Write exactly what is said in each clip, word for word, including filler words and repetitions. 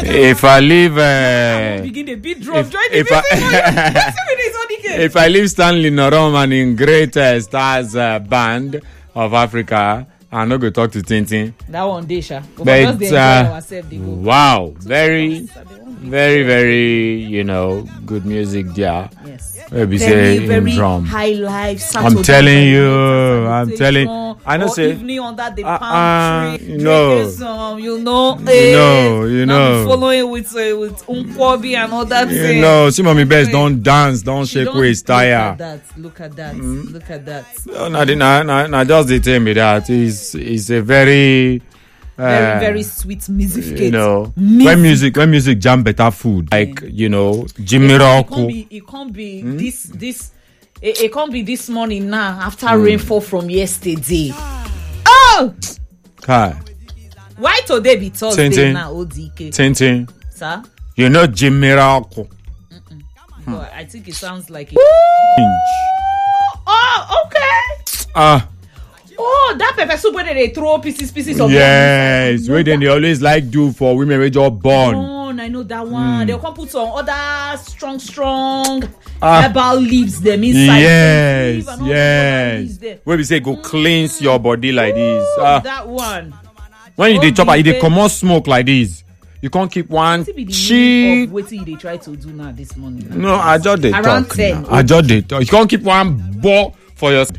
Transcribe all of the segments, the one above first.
If I leave, uh, begin the beat drum. if, Join the if, I, if I leave Stanley Noroman in Great uh, Stars uh, Band of Africa, I'm not going to talk to Tintin. That one day, Sha. But uh, wow, very, very, very, you know, good music there. Yes. Maybe Very, say very in drum. high life. I'm telling you, I'm telling. I know or say. Evening under the Uh, palm uh, tree. you know. Some, you know. You know, you know. Following with uh, with Unkwobi and all that. You thing. know, see, mommy best don't dance, don't She shake don't- waist, Look tire. at that. Look at that. Mm. Look at that. No, no, no, no, no, just the tell me that is is a very. Uh, Very, very sweet music. You know, music. when music, when music jam better food, like you know, Jimmy It Rock. can't be. It can't be this. This. It, it can't be this morning now after rainfall from yesterday. Oh, Kai, why today be Thursday Tintin. now? O D K, Tintin, sir. you know Jimmy Rock. But I think it sounds like it. Inch. Oh, okay. Ah, Oh, that pepper soup where they throw pieces, pieces of yes, yam. where then they always like do for women we just born. Born, I know that one. They'll come put some other strong, strong Ah. herbal leaves them inside. Yes, Leaf and all those other yes. leaves there. Where we say go cleanse your body like this. Ooh, Ah, that one. when you Oh, dey chop, you dey baby. comot smoke like this. You can't keep one What be the cheap. meaning of waiting they try to do now this morning? No, I just dey Around talk. ten. now. I just dey talk. You can't keep one ball for your.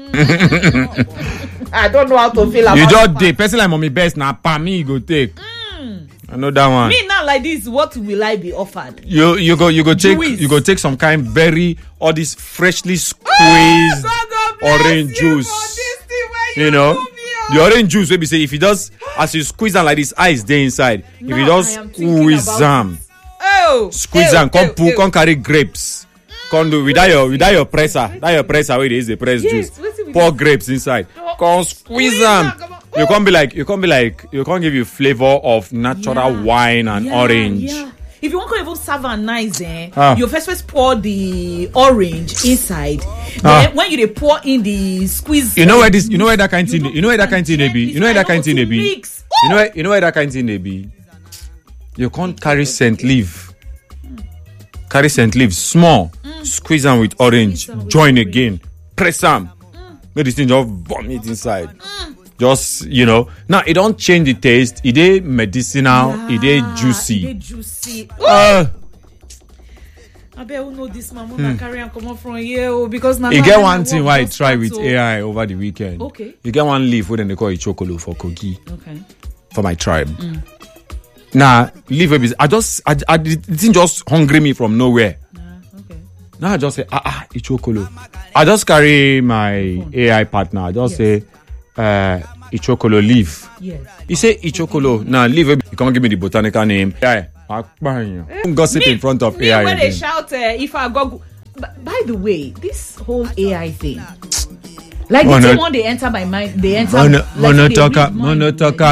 I don't know how to feel about You just it. dey person like mommy best na pa me you go take. I know that one. Me now like this, what will I be offered? You you go you go take Juice. you go take some kind very all this freshly squeezed God, God bless orange you juice. for this thing where You know do me, oh. the orange juice wey be say if you just as you squeeze am like this ice dey inside. If you Now just I am thinking squeeze about am Oh, squeeze ew, am come ew, pull ew. come carry grapes. Come do without your without your presser that your presser wey dey use the press Yes, juice wetin be pour grapes inside come squeeze Squeeze am. am, come on. You can't be like you can't be like you can't give you flavor of natural Yeah. wine and Yeah, orange. yeah. If you want to even serve am nice, eh, Ah. you first first pour the orange inside. Ah. Then when you dey pour in the squeeze, You know where this you know where that kind of thing know, you know where that kind of thing they be this you know where that one kind of thing they to be mix. you know where you know where that kind of thing they be you can't carry scent leaf carry scent leaf small squeeze am with orange am with join orange. again press am make this thing just vomit inside just you know now it don't change the taste it dey medicinal it dey Ah, juicy e dey juicy. uh, Abeg, who know this man? Mona carry am comot from here, oh, because na. e now get when one I thing work wey I just try start with to- A I over the weekend Okay. you get one leaf wey dem dey call ichokolo for kogi Okay. for my tribe. Nah, leave it. I just, I, I, the thing just hungry me from nowhere. Ah, okay. Now I just say, ah, ah, Ichokolo. I just carry my A I partner. I just Yes. say, uh, Ichokolo leaf. Yes. He say Ichokolo. Now leave it. You can't give me the botanical name. Yeah. Don't gossip in front of Me A I. when they again. shout, uh, if I go. But by the way, this whole A I thing, like the Mono- thing when they enter my mind, they enter. Mono, like, they read monotoka, mind, monotoka.